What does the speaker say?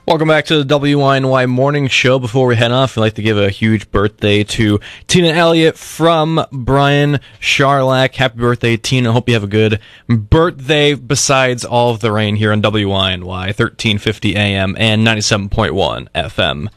Welcome back to the WINY Morning Show. Before we head off, I'd like to give a huge birthday to Tina Elliott from Brian Charlack. Happy birthday, Tina. Hope you have a good birthday besides all of the rain here on WINY, 1350 AM and 97.1 FM.